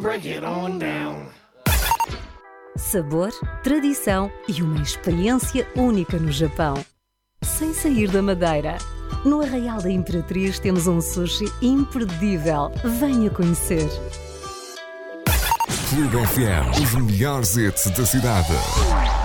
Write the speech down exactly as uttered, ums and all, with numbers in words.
Break it on down. Sabor, tradição e uma experiência única no Japão. Sem sair da Madeira. No Arraial da Imperatriz temos um sushi imperdível. Venha conhecer. Clube F M, os melhores hits da cidade.